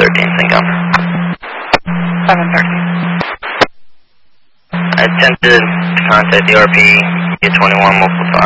Cinco. 713. Attempted to contact the RP, get 21 multiple